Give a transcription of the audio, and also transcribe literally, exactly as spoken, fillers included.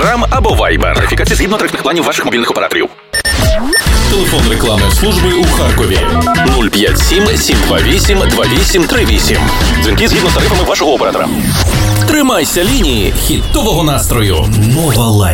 Telegram або Viber. Верифікація згідно тарифних планів ваших мобільних операторів. Телефон рекламної служби у Харкові нуль п'ять сім сім два вісім два вісім три вісім. Дзвінки згідно з тарифами вашого оператора. Тримайся лінії хітового настрою. Нова Лайф.